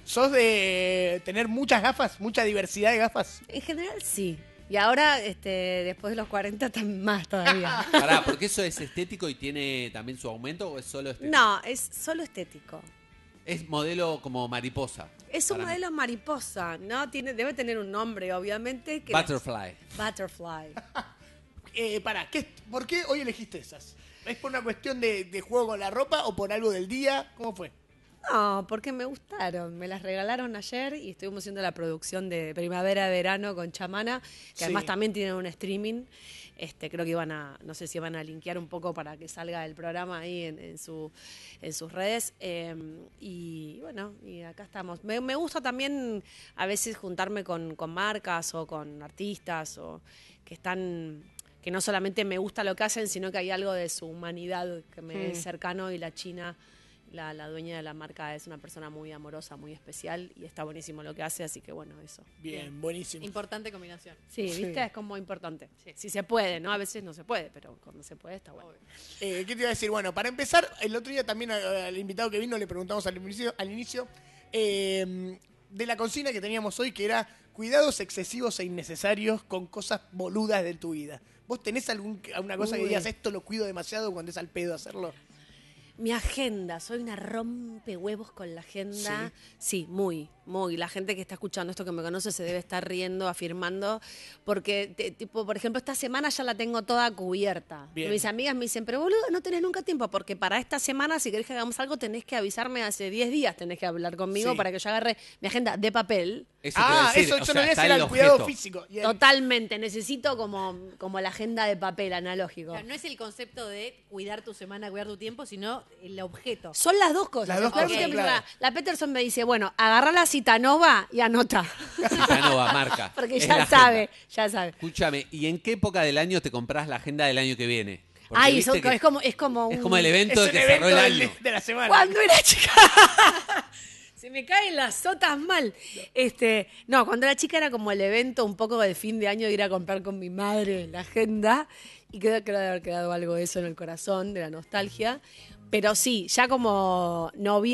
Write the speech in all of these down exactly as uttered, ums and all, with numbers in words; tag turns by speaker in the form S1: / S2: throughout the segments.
S1: ¿Sos de tener muchas gafas, mucha diversidad de gafas?
S2: En general sí. Y ahora, este, después de los cuarenta, más todavía.
S3: Pará, ¿porque eso es estético y tiene también su aumento o es solo estético?
S2: No, es solo estético.
S3: Es modelo como mariposa.
S2: Es un
S3: para
S2: modelo mariposa, ¿no? Tiene, debe tener un nombre, obviamente. Que
S3: Butterfly.
S2: las- Butterfly.
S1: Eh, pará, ¿qué, ¿por qué hoy elegiste esas? ¿Es por una cuestión de, de juego con la ropa o por algo del día? ¿Cómo fue?
S2: No, porque me gustaron. Me las regalaron ayer y estuvimos haciendo la producción de Primavera-Verano con Chamana, que
S1: Sí.
S2: además también tienen un streaming. Este, creo que iban a, no sé si van a linkear un poco para que salga el programa ahí en, en, su, en sus redes. Eh, y bueno, y acá estamos. Me, me gusta también a veces juntarme con, con marcas o con artistas o que están, que no solamente me gusta lo que hacen, sino que hay algo de su humanidad que me
S1: Mm.
S2: es cercano, y la China, la, la dueña de la marca, es una persona muy amorosa, muy especial, y está buenísimo lo que hace, así que bueno, eso.
S1: Bien, buenísimo.
S4: Importante combinación.
S2: Sí,
S1: Sí.
S2: ¿viste? Es como importante. Si se puede, ¿no? A veces no se puede, pero cuando se puede está bueno.
S1: Eh, ¿Qué te iba a decir? Bueno, para empezar, el otro día también al, al invitado que vino le preguntamos al inicio, al inicio eh, de la consigna que teníamos hoy, que era cuidados excesivos e innecesarios con cosas boludas de tu vida. ¿Vos tenés algún, alguna cosa que
S2: Uy.
S1: digas, esto lo cuido demasiado cuando es al pedo hacerlo?
S2: Mi agenda, soy una rompehuevos con la agenda. Sí, muy, muy. La gente que está escuchando esto, que me conoce, se debe estar riendo, afirmando, porque, te- tipo, por ejemplo, esta semana ya la tengo toda cubierta.
S1: Bien.
S2: Mis amigas me dicen, pero boludo, no tenés nunca tiempo, porque para esta semana, si querés que hagamos algo, tenés que avisarme hace diez días, tenés que hablar conmigo
S1: Sí.
S2: para que yo agarre mi agenda de papel.
S3: Eso te iba a
S1: Ah,
S3: decir,
S1: eso,
S3: o
S1: eso
S3: sea,
S1: no es
S3: está
S1: era
S3: el
S1: el cuidado
S3: objeto.
S1: físico. Y el-
S2: Totalmente, necesito como, como la agenda de papel analógico.
S4: Claro, no es el concepto de cuidar tu semana, cuidar tu tiempo, sino el objeto.
S2: Son las dos cosas.
S1: Las dos
S2: Claro,
S1: cosas,
S2: porque
S1: claro.
S2: La, la Peterson me dice, bueno, agarra la Citanova y anota.
S3: Citanova, marca.
S2: Porque
S3: Es
S2: ya
S3: la
S2: sabe,
S3: agenda.
S2: ya sabe.
S3: Escúchame, ¿y en qué época del año te compras la agenda del año que viene? Porque
S2: Ay,
S3: viste
S2: son-
S3: que
S2: es como, es como
S3: es
S2: un-
S3: como el evento
S1: es
S3: de
S1: un
S3: que cerró
S1: evento
S3: el
S1: del-
S3: año.
S1: de la semana.
S2: Cuando era chica. Se me caen las sotas mal. Este, no, cuando era chica era como el evento un poco de fin de año de ir a comprar con mi madre la agenda. Y creo que debe haber quedado algo de eso en el corazón, de la nostalgia. Pero sí, ya como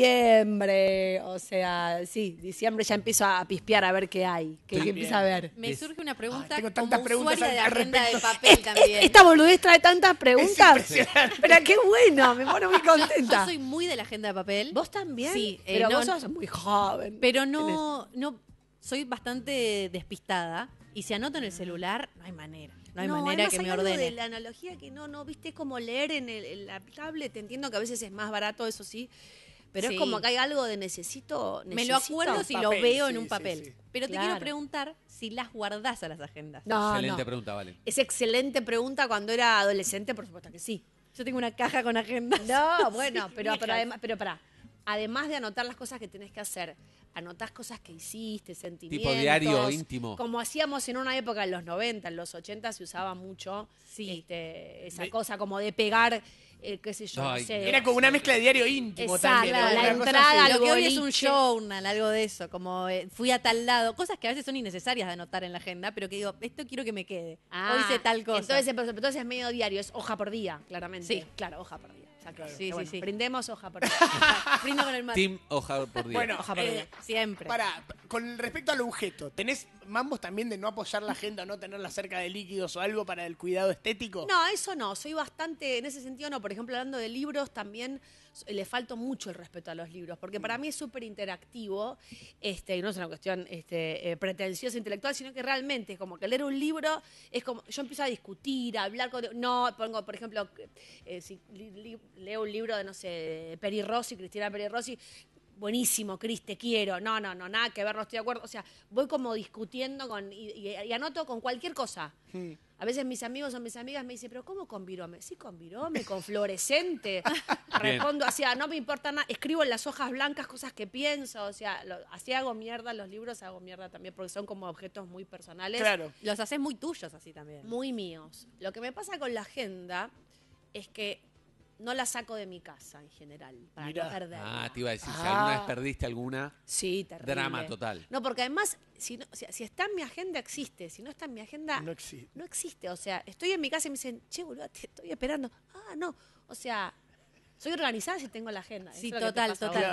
S2: noviembre, o sea, sí, diciembre ya empiezo a pispear a ver qué hay, qué,
S3: Estoy
S2: qué empiezo a ver.
S4: Me surge una pregunta
S1: Ay, tengo
S4: como
S1: tantas preguntas
S4: usuaria de
S1: al- al
S4: agenda de
S1: respecto.
S4: papel también.
S2: Esta boludez trae tantas preguntas.
S1: impresionante.
S2: Pero qué bueno, me pone muy contenta.
S4: Yo soy muy de la agenda de papel.
S2: ¿Vos también?
S4: Sí, eh,
S2: pero
S4: no-
S2: vos sos muy joven.
S4: Pero no, no, soy bastante despistada. Y si anoto en el celular, no hay manera. No hay manera
S2: además
S4: que
S2: hay
S4: me
S2: algo
S4: ordene.
S2: de la analogía que no, no, viste, es como leer en, el, en la tablet. Entiendo que a veces es más barato, eso sí. Pero
S4: Sí.
S2: es como que hay algo de necesito.
S4: Me lo
S2: necesito.
S4: acuerdo si lo
S1: Papel,
S4: veo
S1: sí,
S4: en un
S1: sí,
S4: papel.
S1: sí.
S4: Pero te
S2: Claro.
S4: quiero preguntar si las guardás a las agendas.
S2: No,
S3: Excelente
S2: no.
S3: pregunta, vale.
S2: Es excelente pregunta. Cuando era adolescente, por supuesto que sí.
S4: Yo tengo una caja con agendas.
S2: No, bueno, pero,
S4: viejas.
S2: pero además, pero pará. Además de anotar las cosas que tenés que hacer, anotás cosas que hiciste, sentimientos.
S3: diario íntimo.
S2: Como hacíamos en una época, en los noventa, en los ochenta se usaba mucho
S4: Sí.
S2: este, esa
S1: Me-
S2: cosa como de pegar, eh, qué sé yo,
S3: Ay,
S2: no sé.
S1: Era como una mezcla de diario íntimo
S2: Exacto,
S1: también.
S2: la
S1: ¿no? Una cosa
S2: entrada
S1: así.
S2: al
S4: Lo que hoy es un
S2: boliche.
S4: journal, algo de eso, como eh, fui a tal lado, cosas que a veces son innecesarias de anotar en la agenda, pero que digo, esto quiero que me quede.
S2: Ah,
S4: hoy hice tal cosa.
S2: Entonces, pero- entonces es medio diario, es hoja por día, claramente.
S4: Sí.
S2: Claro, hoja por día. Exacto.
S4: Sí, sí,
S2: Bueno,
S4: sí.
S2: Brindemos hoja por día.
S4: brindo con el mate.
S3: Team hoja por día.
S1: Bueno,
S4: Hoja por
S1: eh,
S4: día, siempre.
S1: Para, con respecto al objeto, ¿tenés mambos también de no apoyar la agenda o no tenerla cerca de líquidos o algo para el cuidado estético?
S2: No, eso no. Soy bastante, en ese sentido no. Por ejemplo, hablando de libros, también s- le falto mucho el respeto a los libros, porque para mí es súper interactivo, este, y no es una cuestión este, eh, pretenciosa intelectual, sino que realmente es como que leer un libro es como, yo empiezo a discutir, a hablar con... No, pongo, por ejemplo, eh, si li- li- leo un libro de, no sé, de Peri Rossi, Cristina Peri Rossi, buenísimo, Cris, te quiero. No, no, no, nada que ver, no estoy de acuerdo. O sea, voy como discutiendo con, y, y- y anoto con cualquier cosa.
S1: Hmm.
S2: A veces mis amigos o mis amigas me dicen, pero ¿cómo con virome? Sí, con virome, con fluorescente. Respondo así, "Ah, no me importa nada. Escribo en las hojas blancas cosas que pienso. O sea, lo- así hago mierda. Los libros hago mierda también porque son como objetos muy personales.
S1: Claro.
S4: Los haces muy tuyos así también.
S2: Muy míos. Lo que me pasa con la agenda es que no la saco de mi casa en general, para
S1: Mirá.
S2: no perderla.
S3: Ah, te iba a decir, si
S1: Ah.
S3: alguna vez perdiste alguna,
S2: Sí, terrible.
S3: drama total.
S2: No, porque además, si, no- o sea, si está en mi agenda, existe. Si no está en mi agenda,
S1: No existe.
S2: no existe. O sea, estoy en mi casa y me dicen, che, boludo, te estoy esperando. Ah, no. O sea, soy organizada si tengo la agenda.
S4: Sí,
S2: Eso es lo que te
S4: total,
S2: pasa a vos.
S4: total.
S1: Claro.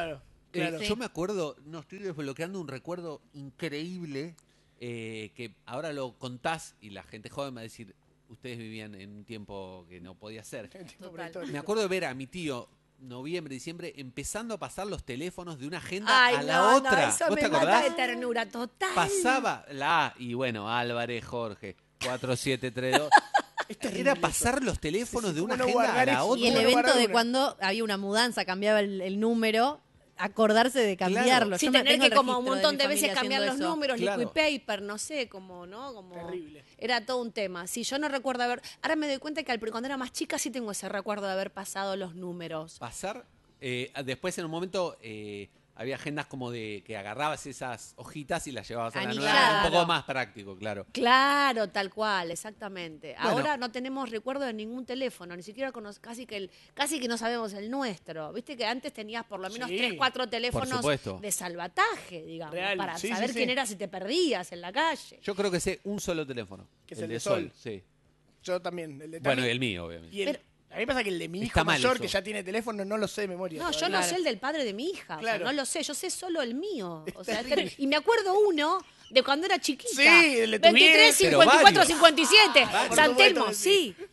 S3: Eh,
S1: Claro.
S3: Yo me acuerdo, no estoy desbloqueando un recuerdo increíble eh, que ahora lo contás y la gente joven va a decir, ustedes vivían en un tiempo que no podía ser.
S1: Tiempo
S2: Total.
S1: prehistórico.
S3: Me acuerdo de ver a mi tío, noviembre, diciembre, empezando a pasar los teléfonos de una agenda
S2: Ay,
S3: a la
S2: no,
S3: otra.
S2: no, eso
S3: ¿Vos
S2: me
S3: te
S2: mata
S3: acordás?
S2: de ternura, total.
S3: Pasaba la A y bueno, Álvarez, Jorge, cuatro siete tres dos.
S1: Es terrible
S3: Era pasar los teléfonos
S1: Sí, sí,
S3: de una
S1: ¿cómo no
S3: agenda a
S1: guardar
S3: la
S1: eso?
S3: otra.
S4: Y el
S1: Bueno,
S4: evento de
S1: Maradona.
S4: cuando había una mudanza, cambiaba el, el número, acordarse de cambiarlo.
S2: Sí,
S4: Yo me
S2: tener
S4: tengo
S2: que
S4: el
S2: como un
S4: registro
S2: montón
S4: mi
S2: de, veces
S4: familia
S2: cambiar los
S4: haciendo eso.
S2: números,
S3: Claro.
S2: liquid paper, no sé, como, ¿no? Como
S1: Terrible.
S2: Era todo un tema. Sí, yo no recuerdo haber... Ahora me doy cuenta que al- cuando era más chica sí tengo ese recuerdo de haber pasado los números.
S3: Pasar, eh, después en un momento eh, había agendas como de que agarrabas esas hojitas y las llevabas a la nueva.
S4: Anilladas.
S3: Era un poco más práctico, claro.
S2: Claro, tal cual, exactamente.
S3: Bueno.
S2: Ahora no tenemos recuerdo de ningún teléfono, ni siquiera cono- casi que el, casi que no sabemos el nuestro. Viste que antes tenías por lo menos
S1: Sí,
S2: tres, cuatro
S3: por
S2: teléfonos
S3: supuesto.
S2: de salvataje, digamos,
S1: Real,
S2: para
S1: sí, sí,
S2: saber
S1: sí.
S2: quién era si te perdías en la calle.
S3: Yo creo que sé un solo teléfono.
S1: Que es el de Sol.
S3: Sí.
S1: Yo también. El de
S3: Bueno, y
S1: Tami.
S3: el mío, obviamente.
S1: Y el-
S2: Pero-
S1: a mí me pasa que el de mi hijo
S3: Está mal
S1: mayor,
S3: eso.
S1: que ya tiene teléfono, no lo sé de memoria.
S2: No, yo
S1: todavía.
S2: no sé el del padre de mi hija, o sea,
S1: Claro.
S2: no lo sé, yo sé solo el mío. O sea,
S1: terrible.
S2: y me acuerdo uno de cuando era chiquita.
S1: Sí, el de tu
S2: veintitrés,
S1: vieja.
S3: Pero
S2: cincuenta y cuatro,
S3: varios.
S2: cincuenta y siete.
S1: Por
S2: San
S1: supuesto
S2: Telmo,
S1: que
S2: sí.
S1: sí.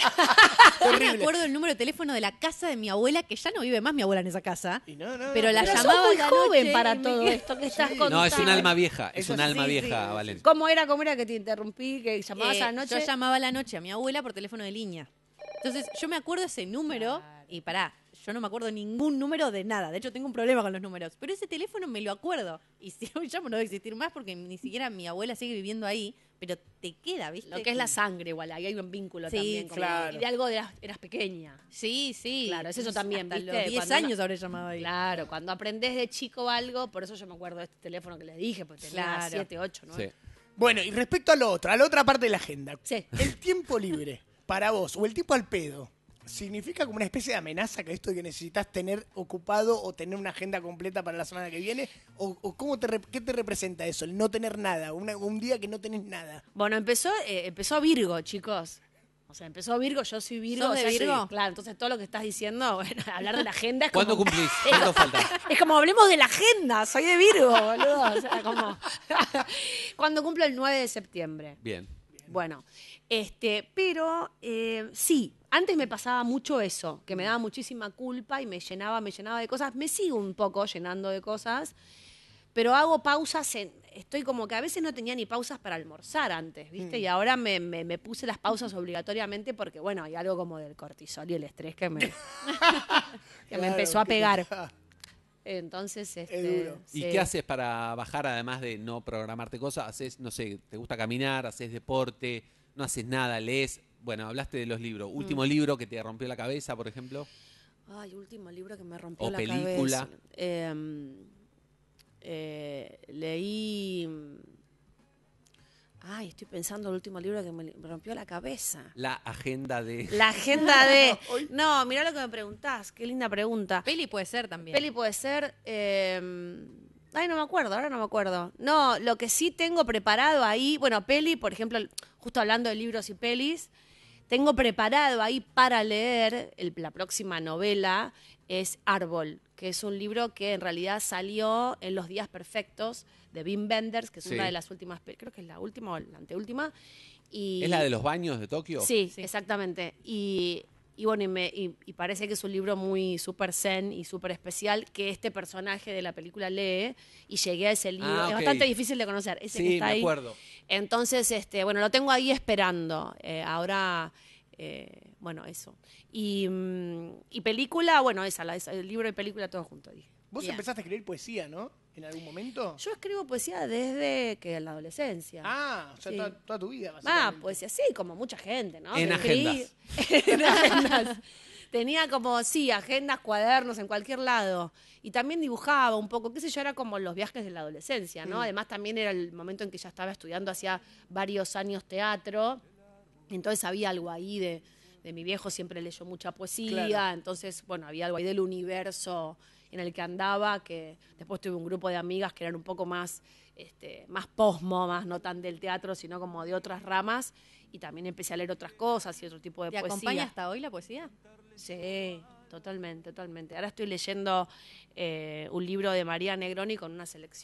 S4: Yo me
S1: Terrible.
S4: acuerdo el número de teléfono de la casa de mi abuela, que ya no vive más mi abuela en esa casa.
S1: Y no, no,
S4: Pero
S1: no,
S4: la
S2: Pero sos
S4: llamaba
S2: muy
S4: a la
S2: joven
S4: noche
S2: para
S4: y me
S2: todo
S4: quedé-
S2: esto que estás
S1: Sí.
S2: contando.
S3: No, es un alma vieja. Es
S1: Eso
S3: un
S1: sí,
S3: alma
S1: sí,
S3: vieja,
S1: sí.
S3: Valen.
S2: ¿Cómo era, cómo era que te interrumpí, que llamabas
S4: Eh,
S2: a la noche?
S4: Yo llamaba a la noche a mi abuela por teléfono de línea. Entonces, yo me acuerdo ese número y pará, yo no me acuerdo ningún número de nada. De hecho, tengo un problema con los números. Pero ese teléfono me lo acuerdo. Y si hoy llamo no debe existir más porque ni siquiera mi abuela sigue viviendo ahí. Pero te queda, ¿viste?
S2: Lo que es la sangre, igual, ahí hay un vínculo
S4: Sí,
S2: también. como-
S1: claro.
S2: Y de algo de eras, eras pequeña.
S4: Sí, sí.
S2: Claro, es eso también,
S4: Hasta
S2: ¿viste?
S4: los diez
S2: Cuando
S4: años
S2: uno-
S4: habré llamado ahí.
S2: Claro, cuando aprendés de chico algo, por eso yo me acuerdo de este teléfono que les dije, porque tenía
S4: Claro.
S2: siete, ocho, ¿no?
S3: Sí.
S1: Bueno, y respecto a lo otro, a la otra parte de la agenda.
S2: Sí.
S1: El tiempo libre para vos, o el tiempo al pedo, ¿significa como una especie de amenaza que esto de que necesitas tener ocupado o tener una agenda completa para la semana que viene? ¿O, o cómo te, rep- qué te representa eso, el no tener nada, una- un día que no tenés nada?
S2: Bueno, empezó, eh, empezó Virgo, chicos. O sea, empezó Virgo, yo soy Virgo.
S4: ¿Sos
S2: o
S4: de
S2: sea,
S4: Virgo?
S2: sí, claro, entonces todo lo que estás diciendo, bueno, hablar de la agenda es
S3: ¿Cuándo
S2: como...
S3: cumplís? ¿Cuánto falta?
S2: Es como hablemos de la agenda, soy de Virgo, boludo. O sea, como... Cuando cumplo el nueve de septiembre.
S3: Bien.
S2: Bueno, este, pero eh, sí, antes me pasaba mucho eso, que me daba muchísima culpa y me llenaba, me llenaba de cosas. Me sigo un poco llenando de cosas, pero hago pausas en, estoy como que a veces no tenía ni pausas para almorzar antes, ¿viste? Y ahora me, me- me puse las pausas obligatoriamente porque, bueno, hay algo como del cortisol y el estrés que me, que me
S1: Claro,
S2: empezó a
S1: que te-
S2: pegar. Entonces, este,
S1: duro.
S3: ¿Y
S2: sí.
S3: qué haces para bajar, además de no programarte cosas? ¿Haces, no sé, te gusta caminar, haces deporte, no haces nada, lees? Bueno, hablaste de los libros.
S2: Mm.
S3: ¿Último libro que te rompió la cabeza, por ejemplo?
S2: Ay, último libro que me rompió
S3: O
S2: la
S3: película.
S2: cabeza. Eh, eh, leí. Ay, estoy pensando el último libro que me, me rompió la cabeza.
S3: La agenda de...
S2: La agenda de. No, mirá lo que me preguntás. Qué linda pregunta.
S4: Peli puede ser también.
S2: Peli puede ser. eh, Ay, no me acuerdo, ahora no me acuerdo. No, lo que sí tengo preparado ahí. Bueno, peli, por ejemplo, justo hablando de libros y pelis. Tengo preparado ahí para leer el- la próxima novela, es Árbol, que es un libro que en realidad salió en Los Días Perfectos de Wim Wenders, que es
S3: Sí.
S2: una de las últimas, pe- creo que es la última o la anteúltima. Y,
S3: ¿Es la de los baños de Tokio?
S2: Sí,
S4: Sí.
S2: exactamente. Y, y bueno, y, me- y- y parece que es un libro muy súper zen y súper especial que este personaje de la película lee y llegué a ese libro.
S3: Ah,
S2: Es
S3: ok.
S2: bastante difícil de conocer. Ese que
S3: Sí,
S2: está
S3: me
S2: ahí.
S3: acuerdo.
S2: Entonces, este, bueno, lo tengo ahí esperando. Eh, ahora, eh, bueno, eso. Y, mm, y película, bueno, esa, la, esa, el libro y película todo junto, dije.
S1: Vos
S2: Bien.
S1: empezaste a escribir poesía, ¿no? ¿En algún momento?
S2: Yo escribo poesía desde que la adolescencia.
S1: Ah, o sea,
S2: Sí.
S1: toda, toda tu vida,
S2: Ah,
S1: básicamente.
S2: poesía, sí, como mucha gente, ¿no?
S3: En
S2: Que escribí-
S3: agendas.
S2: en agendas. Tenía como, sí, agendas, cuadernos, en cualquier lado. Y también dibujaba un poco, qué sé yo, era como los viajes de la adolescencia, ¿no? Además también era el momento en que ya estaba estudiando hacía varios años teatro. Entonces había algo ahí de, de mi viejo, siempre leyó mucha poesía.
S1: Claro.
S2: Entonces, bueno, había algo ahí del universo en el que andaba, que después tuve un grupo de amigas que eran un poco más, este, más posmo, más no tan del teatro, sino como de otras ramas. Y también empecé a leer otras cosas y otro tipo de
S4: ¿Te
S2: poesía.
S4: acompaña hasta hoy la poesía?
S2: Sí, Totalmente, totalmente. Ahora estoy leyendo eh, un libro de María Negroni con una selección